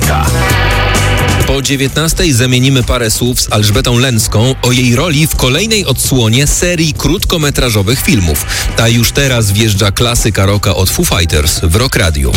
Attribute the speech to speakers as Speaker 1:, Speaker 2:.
Speaker 1: Trójka.
Speaker 2: Po 19:00 zamienimy parę słów z Elżbietą Lęcką o jej roli w kolejnej odsłonie serii krótkometrażowych filmów. A już teraz wjeżdża klasyka rocka od Foo Fighters w Rock Radio.